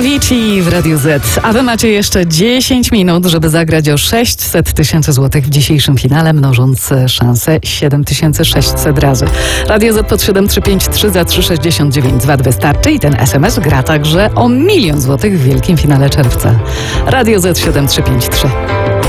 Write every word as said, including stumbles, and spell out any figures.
Avicii w Radiu Z. A wy macie jeszcze dziesięć minut, żeby zagrać o sześćset tysięcy złotych w dzisiejszym finale, mnożąc szansę siedem tysięcy sześćset razy. Radio Z pod siedem trzy pięć trzy za trzy sześćdziesiąt dziewięć zwad wystarczy i ten es em es gra także o milion złotych w wielkim finale czerwca. Radio Z siedem trzy pięć trzy.